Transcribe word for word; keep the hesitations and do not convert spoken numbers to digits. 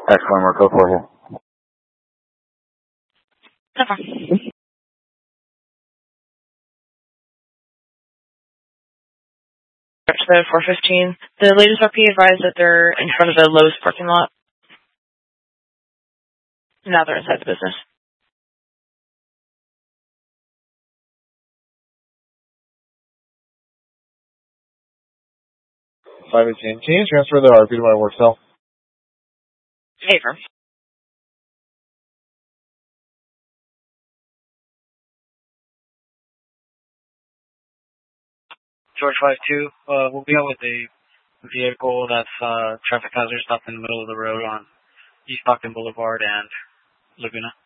Excellent, Marco four here. No problem. Up to the four fifteen. The latest R P advised that they're in front of the Lowe's parking lot. Now they're inside the business. five eighteen. Can you transfer the R P to my work cell? Hey, firm. George five two, uh, we'll be out with a vehicle that's uh, traffic hazard stopped in the middle of the road on East Stockton Boulevard and Laguna.